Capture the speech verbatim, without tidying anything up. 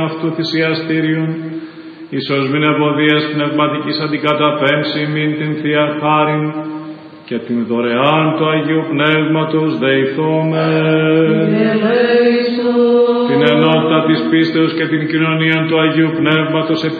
αυτού θυσιαστήριον, ίσως μην ευωδίας πνευματικής αντικαταπέμψη μην την Θεία Χάριν και την δωρεάν του Αγίου Πνεύματος δεηθώμε. Την ενότητα της πίστεως και την κοινωνία του Αγίου Πνεύματος